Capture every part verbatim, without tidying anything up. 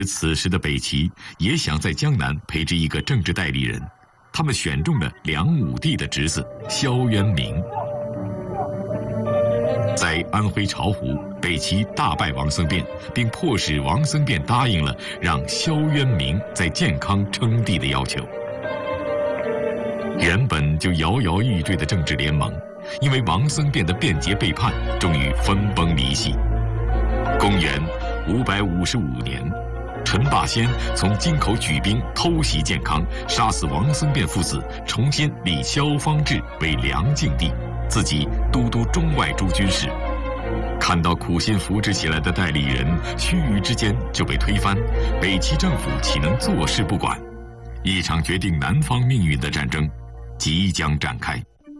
此时的北齐也想在江南培植一个政治代理人，他们选中了梁武帝的侄子萧渊明。在安徽巢湖，北齐大败王僧辩，并迫使王僧辩答应了让萧渊明在建康称帝的要求。原本就摇摇欲坠的政治联盟，因为王僧辩的变节背叛，终于分崩离析。公元五百五十五年，陈霸先从京口举兵偷袭建康，杀死王僧辩父子，重新立萧方智为梁静帝，自己都督中外诸军事。看到苦心扶植起来的代理人须臾之间就被推翻，北齐政府岂能坐视不管？一场决定南方命运的战争即将展开。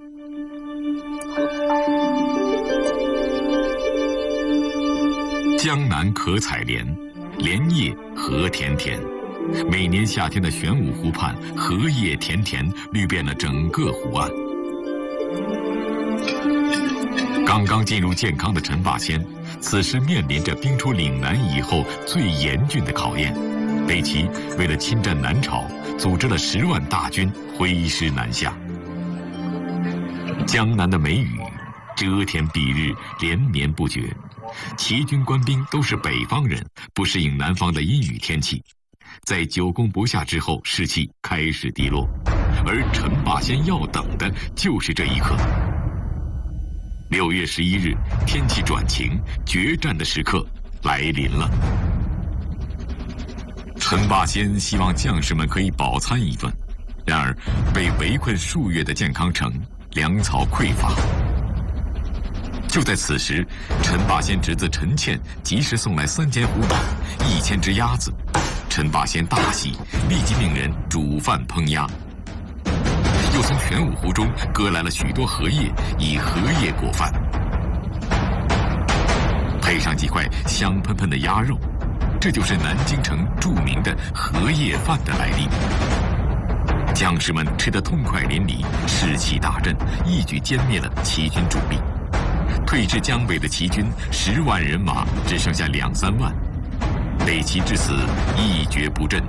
江南可采莲，莲叶荷田田。每年夏天的玄武湖畔，荷叶田田，绿遍了整个湖岸。刚刚进入建康的陈霸先，此时面临着兵出岭南以后最严峻的考验。北齐为了侵占南朝，组织了十万大军挥师南下。江南的梅雨遮天蔽日，连绵不绝。齐军官兵都是北方人，不适应南方的阴雨天气，在久攻不下之后，士气开始低落。而陈霸先要等的就是这一刻。六月十一日，天气转晴，决战的时刻来临了。陈霸先希望将士们可以饱餐一顿，然而被围困数月的建康城粮草匮乏。就在此时，陈霸先侄子陈倩及时送来三千虎板、一千只鸭子。陈霸先大喜，立即命人煮饭烹鸭，又从玄武湖中割来了许多荷叶，以荷叶裹饭，配上几块香喷喷的鸭肉，这就是南京城著名的荷叶饭的来历。将士们吃得痛快淋漓，士气大振，一举歼灭了齐军主力。退至江北的齐军十万人马只剩下两三万，北齐至此一蹶不振。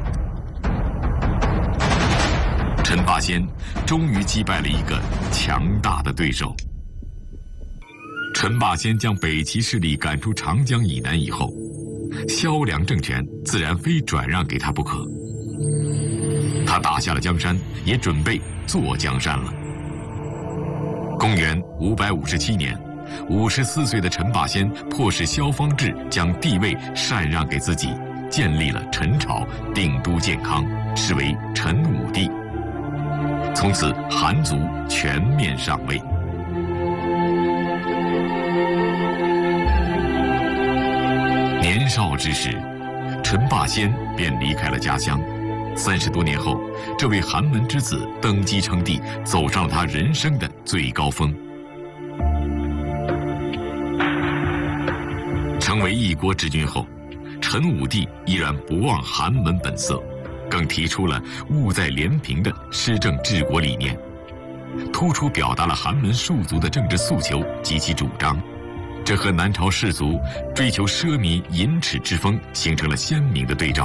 陈霸先终于击败了一个强大的对手。陈霸先将北齐势力赶出长江以南以后，萧梁政权自然非转让给他不可。他打下了江山，也准备坐江山了。公元五百五十七年，五十四岁的陈霸先迫使萧方智将帝位禅让给自己，建立了陈朝，定都建康，是为陈武帝。从此，韩族全面上位。年少之时，陈霸先便离开了家乡。三十多年后，这位寒门之子登基称帝，走上了他人生的最高峰。成为一国之君后，陈武帝依然不忘寒门本色，更提出了务在廉平的施政治国理念，突出表达了寒门庶族的政治诉求及其主张。这和南朝士族追求奢靡淫侈之风形成了鲜明的对照。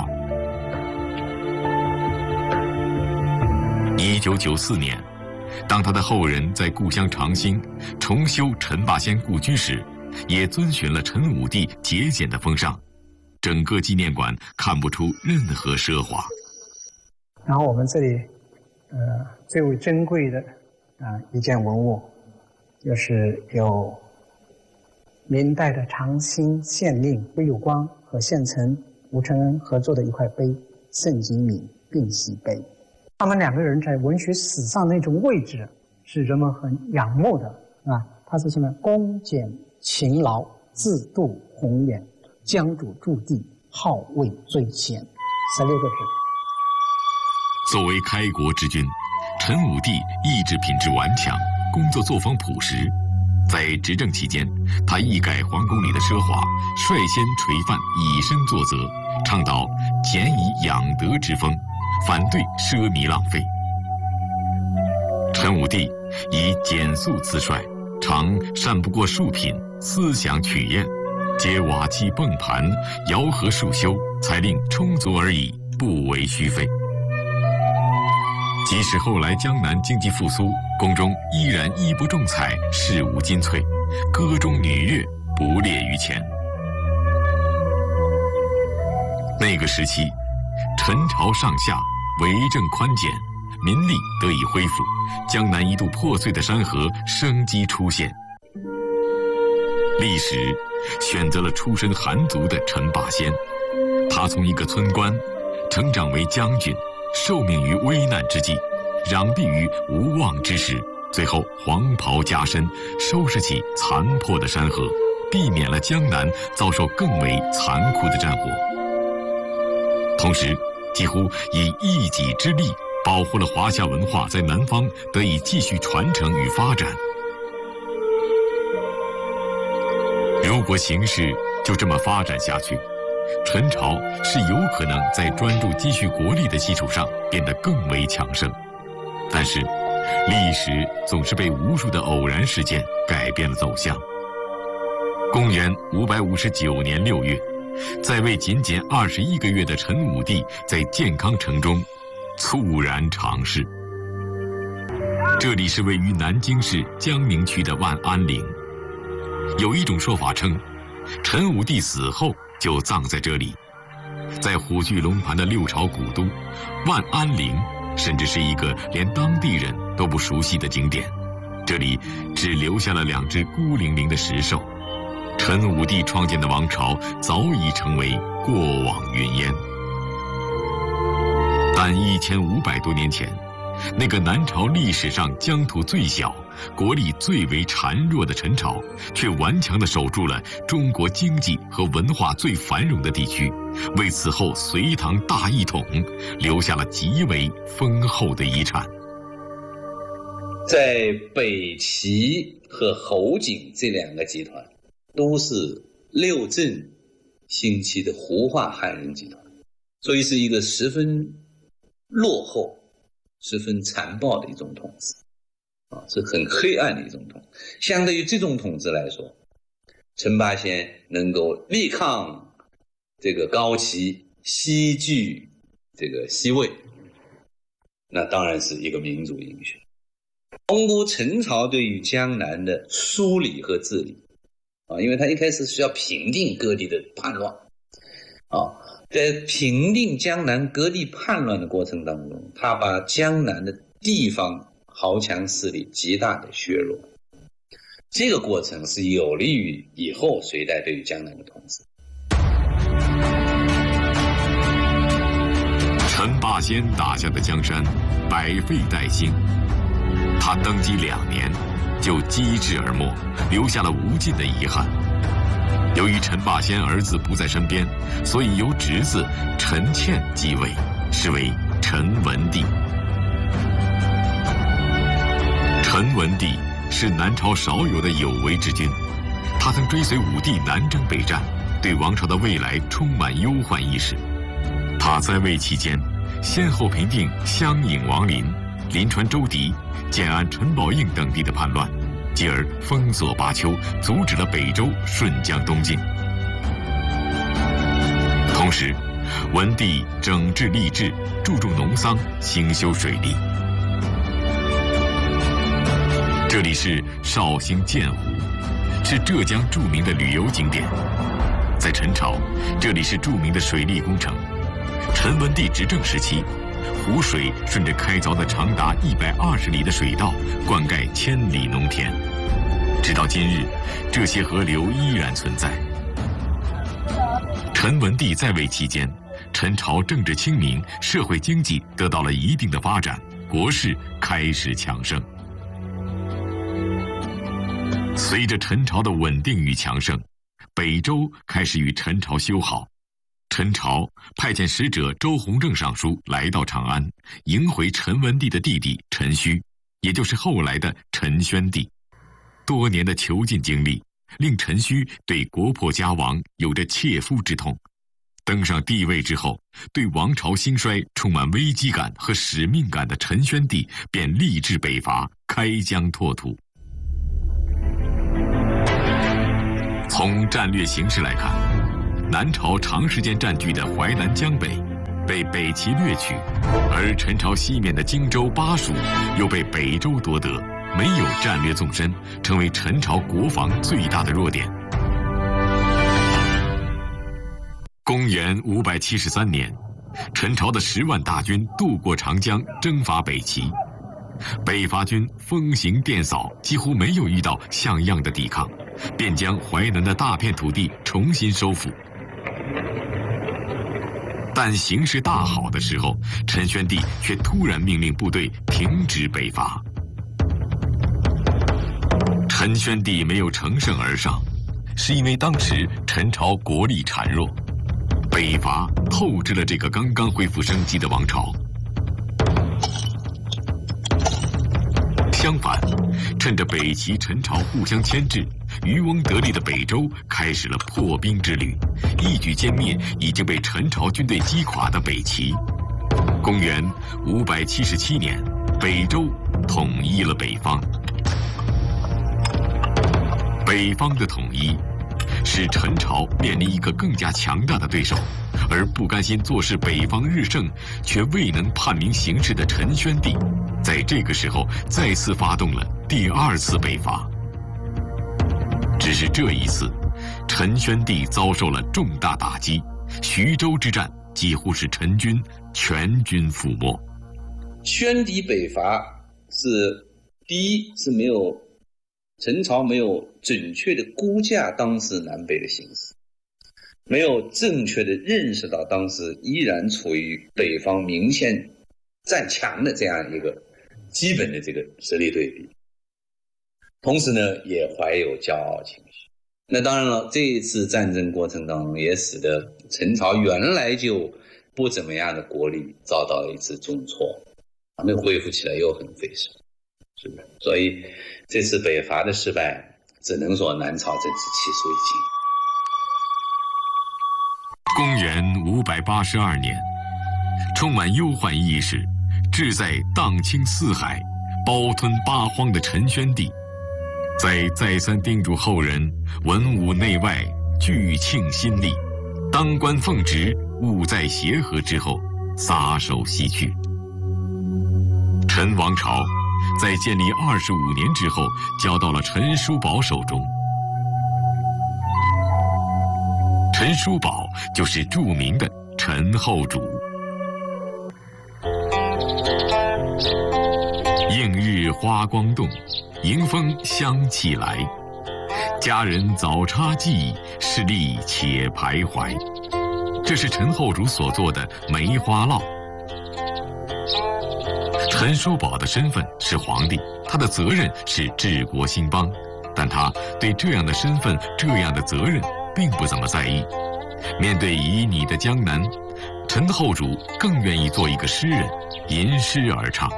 一九九四年，当他的后人在故乡长兴重修陈霸先故居时，也遵循了陈武帝节俭的风尚，整个纪念馆看不出任何奢华。 然后我们这里，呃，最为珍贵的啊、呃、一件文物，就是有明代的长兴县令归有光和县丞吴承恩合作的一块碑——盛景敏并玺碑。他们两个人在文学史上那种位置，是人们很仰慕的啊。他是什么？恭俭勤劳，自度宏远，江主驻地，号位最贤，十六个字。 作为开国之君，陈武帝意志品质顽强，工作作风朴实。在执政期间，他一改皇宫里的奢华，率先垂范以身作则，倡导俭以养德之风，反对奢靡浪费。陈武帝以简素自率，常善不过庶品，思想取艳， 皆瓦器泵盘，摇和束修，才令充足而已，不为虚费。即使后来江南经济复苏，宫中依然衣不重彩，饰无金翠，歌中女乐不列于前。那个时期，陈朝上下为政宽简，民力得以恢复，江南一度破碎的山河生机出现。历史选择了出身寒族的陈霸先，他从一个村官成长为将军，受命于危难之际，攘避于无望之时，最后黄袍加身，收拾起残破的山河，避免了江南遭受更为残酷的战火。同时，几乎以一己之力保护了华夏文化在南方得以继续传承与发展。如果形势就这么发展下去，陈朝是有可能在专注积蓄国力的基础上变得更为强盛。但是，历史总是被无数的偶然事件改变了走向。公元五百五十九年六月，在位仅仅二十一个月的陈武帝在建康城中猝然长逝。这里是位于南京市江宁区的万安陵。有一种说法称，陈武帝死后就葬在这里。在虎踞龙盘的六朝古都，万安陵甚至是一个连当地人都不熟悉的景点。这里只留下了两只孤零零的石兽。陈武帝创建的王朝早已成为过往云烟。但一千五百多年前，那个南朝历史上疆土最小、国力最为孱弱的陈朝，却顽强地守住了中国经济和文化最繁荣的地区，为此后隋唐大一统留下了极为丰厚的遗产。 在北齐和侯景这两个集团，都是六镇兴起的胡化汉人集团，所以是一个十分落后、十分残暴的一种统治，啊，是很黑暗的一种统治。相对于这种统治来说，陈霸先能够力抗这个高齐，西拒这个西魏，那当然是一个民族英雄。中国陈朝对于江南的梳理和治理，啊，因为他一开始是要平定各地的叛乱，啊，在平定江南各地叛乱的过程当中，他把江南的地方豪强势力极大的削弱，这个过程是有利于以后隋代对于江南的统治。 陈霸先打下的江山百废待兴，他登基两年就机智而没，留下了无尽的遗憾。由于陈霸先儿子不在身边，所以由侄子陈倩继位，是为陈文帝。陈文帝是南朝少有的有为之君，他曾追随武帝南征北战，对王朝的未来充满忧患意识。他在位期间，先后平定襄颍王林、临川周狄、建安陈宝应等地的叛乱，继而封锁巴丘，阻止了北周顺江东进。同时，文帝整治吏治，注重农桑，兴修水利。这里是绍兴建湖，是浙江著名的旅游景点。在陈朝，这里是著名的水利工程。陈文帝执政时期，湖水顺着开凿的长达一百二十里的水道，灌溉千里农田。直到今日，这些河流依然存在。陈文帝在位期间，陈朝政治清明，社会经济得到了一定的发展，国势开始强盛。随着陈朝的稳定与强盛，北周开始与陈朝修好。陈朝派遣使者周弘正上书来到长安，迎回陈文帝的弟弟陈顼，也就是后来的陈宣帝。多年的囚禁经历，令陈顼对国破家亡有着切肤之痛。登上帝位之后，对王朝兴衰充满危机感和使命感的陈宣帝便立志北伐，开疆拓土。 从战略形势来看，南朝长时间占据的淮南江北被北齐掠取，而陈朝西面的荆州、巴蜀又被北周夺得，没有战略纵深，成为陈朝国防最大的弱点。公元五百七十三年，陈朝的十万大军渡过长江，征伐北齐。北伐军风行电扫，几乎没有遇到像样的抵抗，便将淮南的大片土地重新收复。但形势大好的时候，陈宣帝却突然命令部队停止北伐。陈宣帝没有乘胜而上，是因为当时陈朝国力孱弱，北伐透支了这个刚刚恢复生机的王朝。相反，趁着北齐、陈朝互相牵制，渔翁得利的北周开始了破冰之旅，一举歼灭已经被陈朝军队击垮的北齐。公元五百七十七年，北周统一了北方。北方的统一，使陈朝面临一个更加强大的对手，而不甘心坐视北方日盛，却未能判明形势的陈宣帝，在这个时候再次发动了第二次北伐。只是这一次，陈宣帝遭受了重大打击，徐州之战几乎是陈军全军覆没。 宣帝北伐是第一是没有陈朝没有准确的估价当时南北的形势，没有正确的认识到当时依然处于北方明显占强的这样一个基本的这个实力对比，同时呢也怀有骄傲情绪。那当然了，这一次战争过程当中也使得陈朝原来就不怎么样的国力遭到了一次重挫，那恢复起来又很费时，是不是？所以这次北伐的失败，只能说南朝这次气数已尽。 公元五百八十二年，充满忧患意识、志在荡清四海、包吞八荒的陈宣帝，在再三叮嘱后人文武内外俱庆心力，当官奉职，务在协和之后，撒手西去。陈王朝在建立二十五年之后，交到了陈叔宝手中。陈叔宝就是著名的陈后主。映日花光动，迎风香气来。佳人早插髻，势利且徘徊。这是陈后主所做的梅花烙。陈叔宝的身份是皇帝，他的责任是治国兴邦，但他对这样的身份、这样的责任并不怎么在意。面对旖旎的江南，陈后主更愿意做一个诗人，吟诗而唱。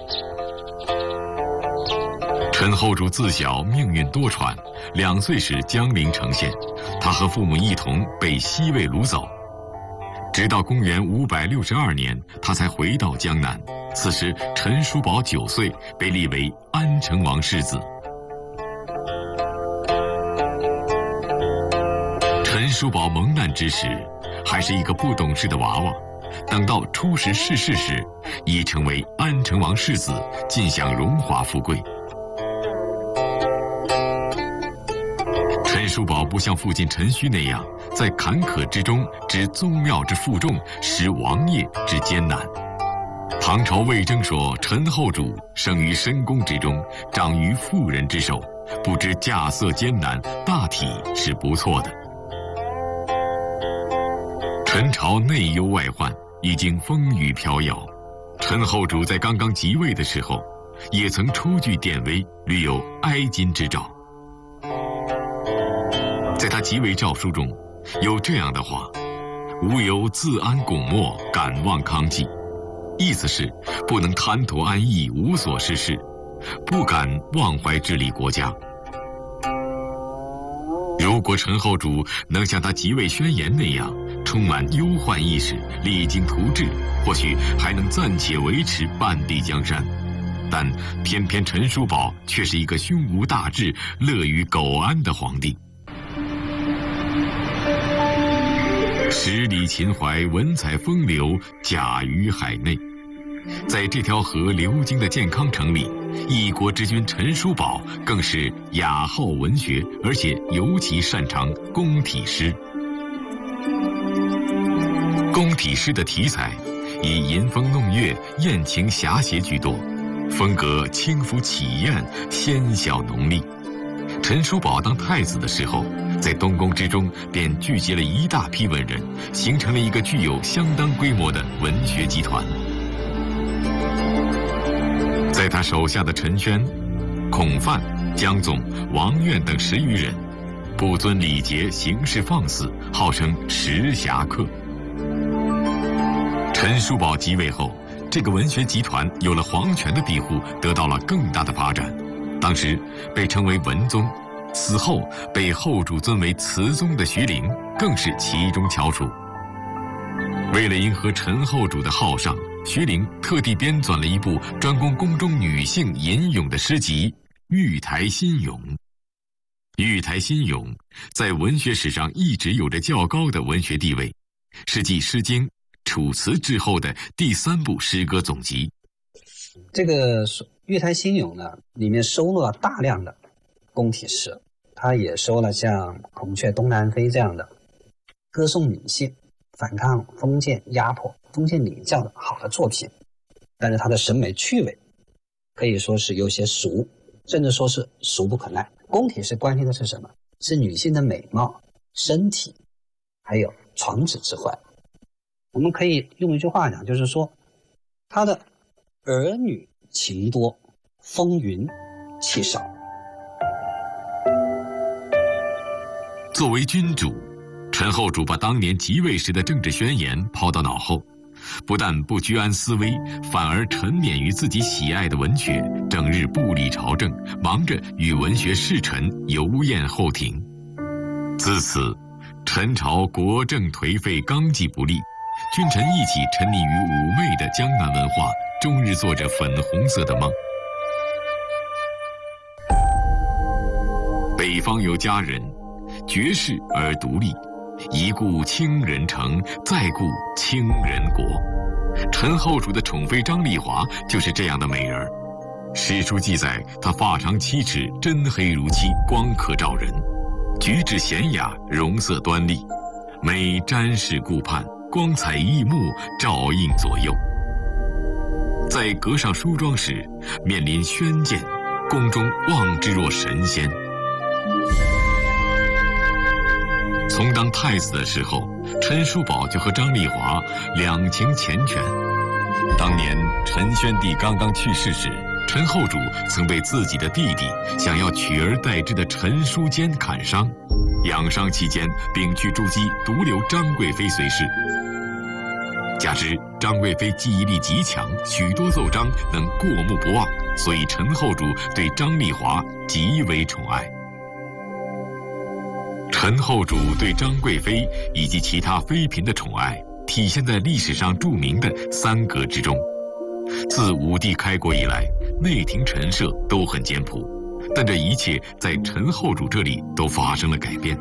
陈后主自小命运多舛，两岁时江陵城县，他和父母一同被西魏掳走。直到公元五百六十二年，他才回到江南。此时陈叔宝九岁，被立为安成王世子。陈叔宝蒙难之时，还是一个不懂事的娃娃，等到初时逝世时，已成为安成王世子，尽享荣华富贵。陈叔宝不像父亲陈顼那样，在坎坷之中知宗庙之负重，识王业之艰难。唐朝魏征说，陈后主生于深宫之中，长于妇人之手，不知稼穑艰难，大体是不错的。陈朝内忧外患，已经风雨飘摇。陈后主在刚刚即位的时候，也曾出具典韦，屡有哀矜之兆。在他即位诏书中，有这样的话：“吾有自安拱墨，敢望康济。”意思是不能贪图安逸，无所事事，不敢忘怀治理国家。如果陈后主能像他即位宣言那样，充满忧患意识，励精图治，或许还能暂且维持半壁江山。但偏偏陈叔宝却是一个胸无大志、乐于苟安的皇帝。 十里秦淮，文采风流，甲于海内。在这条河流经的健康城里，一国之君陈叔宝更是雅好文学，而且尤其擅长宫体诗。宫体诗的题材以吟风弄月、艳情侠谐居多，风格轻浮起艳，纤小浓丽。陈叔宝当太子的时候，在东宫之中便聚集了一大批文人，形成了一个具有相当规模的文学集团。在他手下的陈宣、孔范、江纵、王苑等十余人，不遵礼节，行事放肆，号称时侠客。陈叔宝即位后，这个文学集团有了皇权的庇护，得到了更大的发展。当时被称为文宗，死后被后主尊为慈宗的徐陵更是其中翘楚。为了迎合陈后主的好上，徐陵特地编纂了一部专攻宫中女性吟咏的诗集《玉台新咏》。《玉台新咏》在文学史上一直有着较高的文学地位，是继《诗经》《楚辞》之后的第三部诗歌总集。 这个《玉台新咏》呢，里面收录了大量的宫体诗，它也收了像《孔雀东南飞》这样的歌颂女性、反抗封建压迫、封建礼教的好的作品。但是它的审美趣味可以说是有些俗，甚至说是俗不可耐。宫体诗关心的是什么？是女性的美貌、身体，还有床笫之欢。我们可以用一句话讲，就是说他的儿女情多，风云气少。 作为君主，陈后主把当年即位时的政治宣言抛到脑后，不但不居安思危，反而沉湎于自己喜爱的文学，整日不理朝政，忙着与文学侍臣游宴后庭。自此，陈朝国政颓废，纲纪不立，君臣一起沉溺于妩媚的江南文化，终日做着粉红色的梦。北方有佳人，绝世而独立，一顾倾人城，再顾倾人国。陈后主的宠妃张丽华就是这样的美人。史书记载，她发长七尺，真黑如漆，光可照人，举止娴雅，容色端丽，美瞻视顾盼，光彩异目，照映左右。在阁上梳妆时，面临宣鉴，宫中望之若神仙。从当太子的时候，陈叔宝就和张丽华两情缱绻。当年陈宣帝刚刚去世时，陈后主曾被自己的弟弟想要取而代之的陈叔坚砍伤，养伤期间摒去朱姬，独留张贵妃随侍。加之张贵妃记忆力极强，许多奏章能过目不忘，所以陈后主对张丽华极为宠爱。陈后主对张贵妃以及其他妃嫔的宠爱，体现在历史上著名的三阁之中。自武帝开国以来，内廷陈设都很简朴，但这一切在陈后主这里都发生了改变。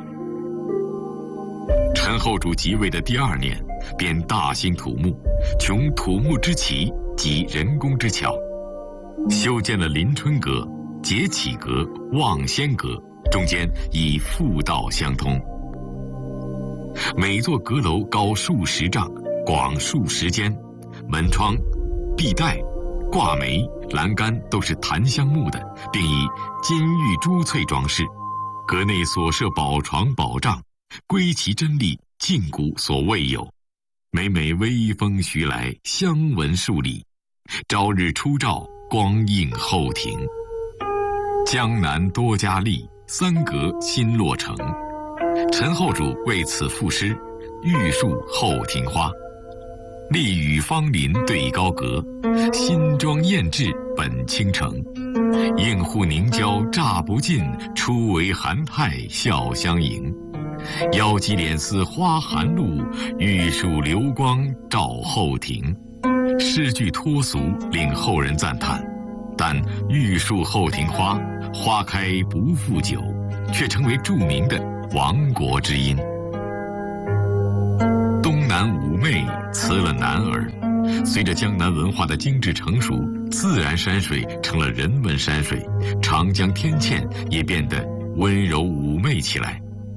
陈后主即位的第二年，便大兴土木，穷土木之奇及人工之巧，修建了临春阁、节启阁、望仙阁，中间以复道相通。每座阁楼高数十丈，广数十间，门窗、壁带、挂眉、栏杆都是檀香木的，并以金玉珠翠装饰。阁内所设宝床宝帐，归其真丽，近古所未有。每每微风徐来，香闻数里，朝日初照，光映后庭。江南多佳丽，三阁新落成。陈后主为此赋诗：玉树后庭花，丽宇芳林对高阁，新妆艳质本倾城。映户凝娇乍不尽，初为韩泰笑相迎。腰肌敛丝花含露，玉树流光照后庭。诗句脱俗，令后人赞叹，但玉树后庭花，花开不复久，却成为著名的亡国之音。 东南妩媚辞了男儿。随着江南文化的精致成熟，自然山水成了人文山水，长江天堑也变得温柔妩媚起来。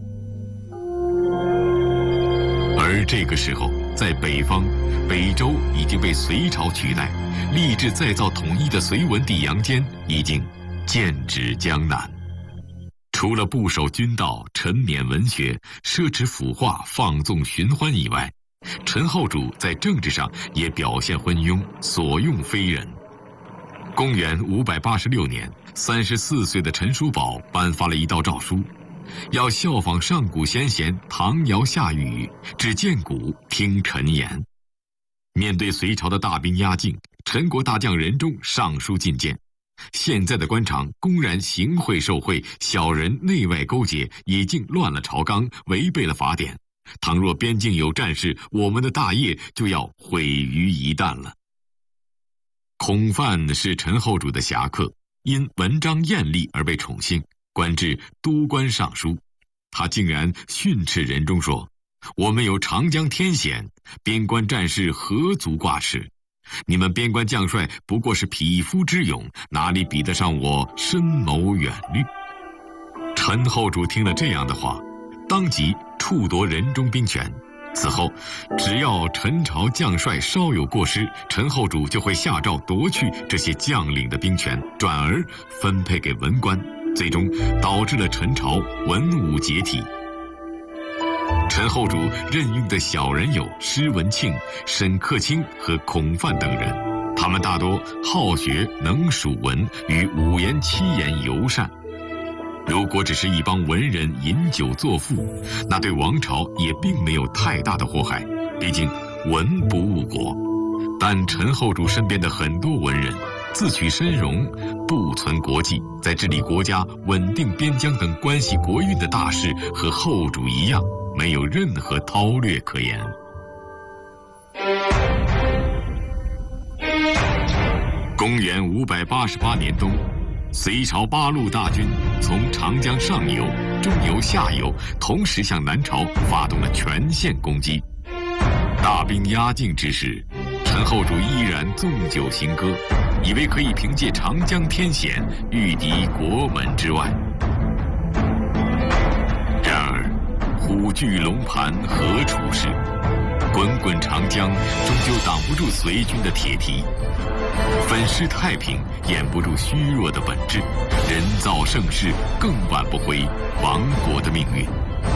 而这个时候，在北方，北周已经被隋朝取代，立志再造统一的隋文帝杨坚已经剑指江南。除了不守君道、沉湎文学、奢侈腐化、放纵寻欢以外，陈后主在政治上也表现昏庸，所用非人。公元五百八十六年，三十四岁的陈叔宝颁发了一道诏书，要效仿上古先贤唐尧夏禹，只见古听臣言。面对隋朝的大兵压境，陈国大将任忠上书进谏：现在的官场公然行贿受贿，小人内外勾结，已经乱了朝纲，违背了法典。倘若边境有战事，我们的大业就要毁于一旦了。孔范是陈后主的侠客，因文章艳丽而被宠幸，官至都官尚书。他竟然训斥任忠说：我们有长江天险，边关战事何足挂齿？你们边关将帅不过是匹夫之勇，哪里比得上我深谋远虑？陈后主听了这样的话，当即处夺任忠兵权。此后，只要陈朝将帅稍有过失，陈后主就会下诏夺去这些将领的兵权，转而分配给文官，最终导致了陈朝文武解体。陈后主任用的小人有施文庆、沈克清和孔范等人，他们大多好学、能属文，与五言七言尤善。如果只是一帮文人饮酒作赋，那对王朝也并没有太大的祸害，毕竟文不误国。但陈后主身边的很多文人自取身荣，不存国纪，在治理国家、稳定边疆等关系国运的大事，和后主一样，没有任何韬略可言。公元五百八十八年冬，隋朝八路大军从长江上游、中游、下游同时向南朝发动了全线攻击。大兵压境之时，陈后主依然纵酒行歌，以为可以凭借长江天险御敌国门之外。然而，虎踞龙盘何处是？滚滚长江终究挡不住隋军的铁蹄。粉饰太平掩不住虚弱的本质，人造盛世更挽不回亡国的命运。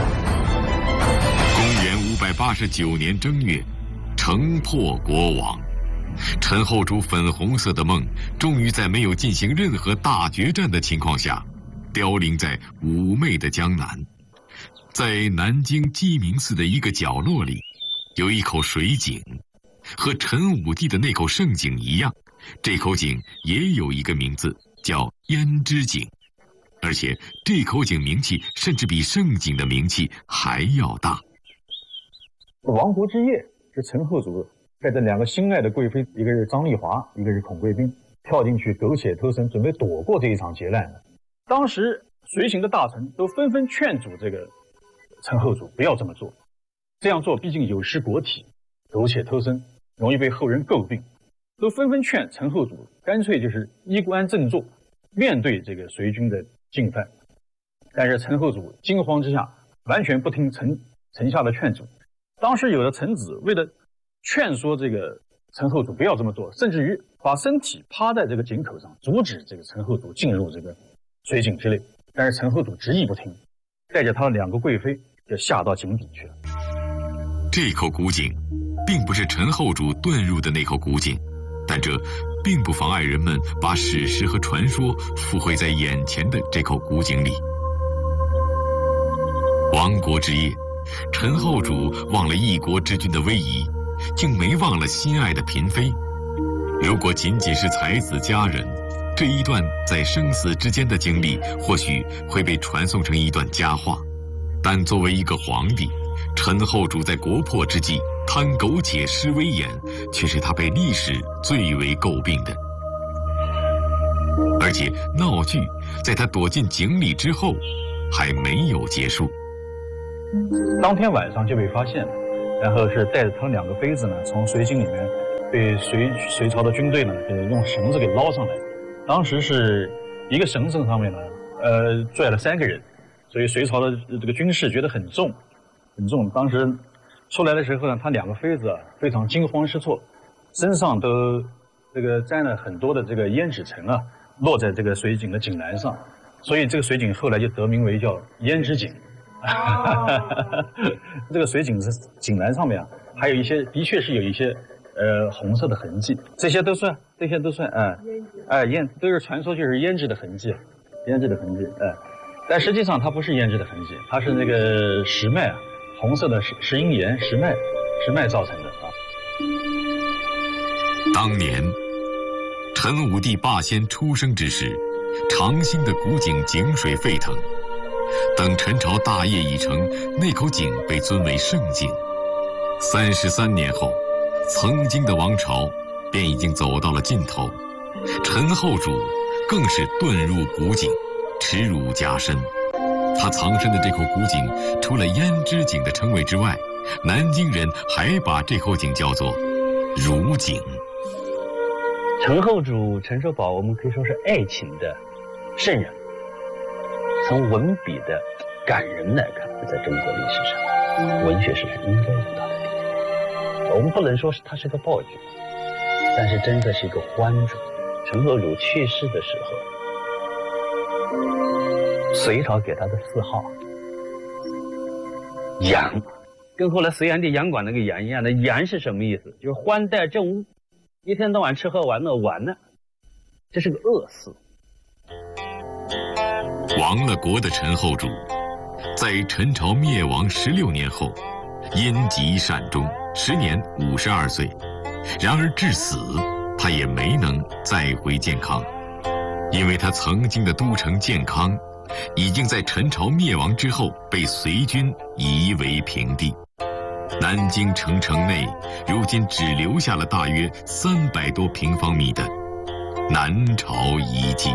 公元五百八十九年正月，城破国亡，陈后主粉红色的梦终于在没有进行任何大决战的情况下，凋零在妩媚的江南。在南京鸡鸣寺的一个角落里，有一口水井，和陈武帝的那口圣井一样，这口井也有一个名字，叫胭脂井，而且这口井名气甚至比圣井的名气还要大。 亡国之夜是陈后主带着两个心爱的贵妃，一个是张丽华，一个是孔贵宾，跳进去苟且偷生，准备躲过这一场劫难的。当时随行的大臣都纷纷劝阻这个陈后主不要这么做，这样做毕竟有失国体，苟且偷生容易被后人诟病，都纷纷劝陈后主干脆就是衣冠振作，面对这个隋军的进犯。但是陈后主惊慌之下，完全不听臣臣下的劝阻。当时有的臣子为了劝说这个陈后主不要这么做，甚至于把身体趴在这个井口上，阻止这个陈后主进入这个水井之内。但是陈后主执意不听，带着他的两个贵妃就下到井底去了。 这口古井并不是陈后主遁入的那口古井，但这并不妨碍人们把史实和传说附会在眼前的这口古井里。亡国之夜，陈后主忘了一国之君的威仪，竟没忘了心爱的嫔妃。如果仅仅是才子佳人，这一段在生死之间的经历或许会被传颂成一段佳话，但作为一个皇帝，陈后主在国破之际贪苟且失威严，却是他被历史最为诟病的。而且闹剧在他躲进井里之后还没有结束。 当天晚上就被发现了， 然后是带着他两个妃子呢，从水井里面被隋隋朝的军队呢，呃，用绳子给捞上来。当时是一个绳绳上面呢，呃，拽了三个人，所以隋朝的这个军士觉得很重，很重。当时出来的时候呢，他两个妃子啊非常惊慌失措，身上都这个沾了很多的这个胭脂尘啊，落在这个水井的井栏上，所以这个水井后来就得名为叫胭脂井。这个水井是井栏上面啊，还有一些的确是有一些呃红色的痕迹，这些都算，这些都算啊，哎胭都是传说就是胭脂的痕迹，胭脂的痕迹，哎，但实际上它不是胭脂的痕迹，它是那个石脉啊，红色的石石英岩石脉石脉造成的啊。 当年陈武帝霸先出生之时，长兴的古井井水沸腾。等陈朝大业已成，那口井被尊为圣井。三十三年后，曾经的王朝便已经走到了尽头。陈后主更是遁入古井，耻辱加深。他藏身的这口古井，除了胭脂井的称谓之外，南京人还把这口井叫做汝井。 陈后主陈寿宝，我们可以说是爱情的圣人。从文笔的感人来看，在中国历史上，文学史上应该有它的地位。我们不能说是它是个暴举，但是真的是一个欢主。陈后主去世的时候，隋朝给他的谥号杨，跟后来隋炀帝杨广那个杨一样的。杨是什么意思？就是欢待正屋，一天到晚吃喝玩乐玩呢，这是个恶谥。 亡了国的陈后主，在陈朝灭亡十六年后，因疾善终，时年五十二岁。然而至死，他也没能再回建康，因为他曾经的都城建康，已经在陈朝灭亡之后被隋军夷为平地。南京城城内，如今只留下了大约三百多平方米的南朝遗迹。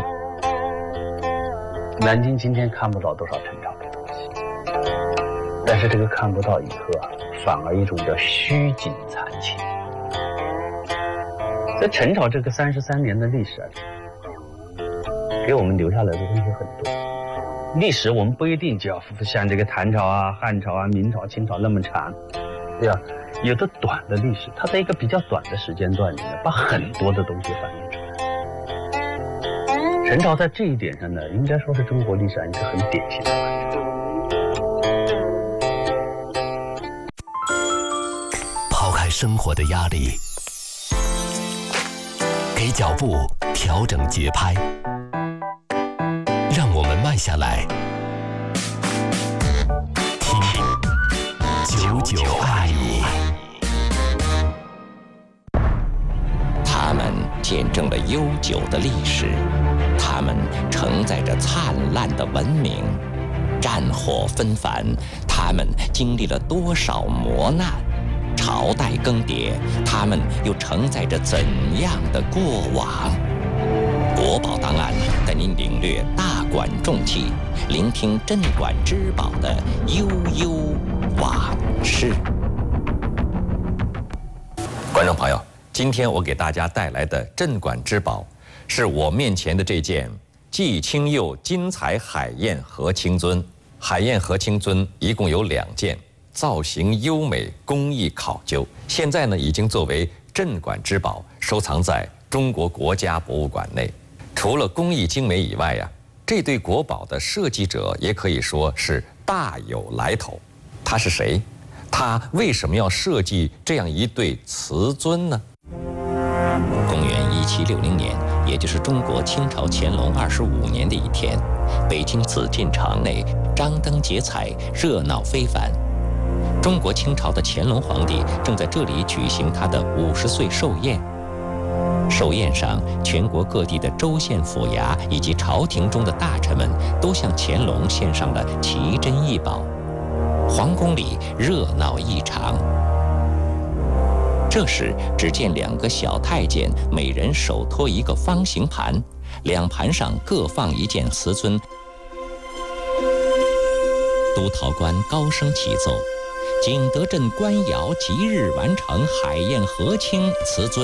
南京今天看不到多少陈朝的东西，但是这个看不到以后啊，反而一种叫虚景残情。在陈朝这个三十三年的历史啊，给我们留下来的东西很多。历史我们不一定就要像这个唐朝啊、汉朝啊、明朝、清朝那么长，对吧？有的短的历史，它在一个比较短的时间段里面，把很多的东西反映出来。陈朝在这一点上呢，应该说是中国历史上一个很典型的完整。 抛开生活的压力，给脚步调整节拍，让我们慢下来，听久久爱你。 他们见证了悠久的历史，他们承载着灿烂的文明。战火纷繁，他们经历了多少磨难？朝代更迭，他们又承载着怎样的过往？国宝档案带您领略大馆重器，聆听镇馆之宝的悠悠往事。观众朋友，今天我给大家带来的镇馆之宝，是我面前的这件季清佑金彩海晏和青尊。海晏和青尊一共有两件，造型优美，工艺考究，现在呢已经作为镇馆之宝收藏在中国国家博物馆内。除了工艺精美以外呀、啊，这对国宝的设计者也可以说是大有来头。他是谁？他为什么要设计这样一对瓷尊呢？公元一七六零年，也就是中国清朝乾隆二十五年的一天，北京紫禁城内张灯结彩，热闹非凡。中国清朝的乾隆皇帝正在这里举行他的五十岁寿宴。寿宴上，全国各地的州县府衙以及朝廷中的大臣们都向乾隆献上了奇珍异宝，皇宫里热闹异常。这时，只见两个小太监，每人手托一个方形盘，两盘上各放一件瓷尊。督陶官高声启奏， 景德镇官窑即日完成海晏和亲瓷尊。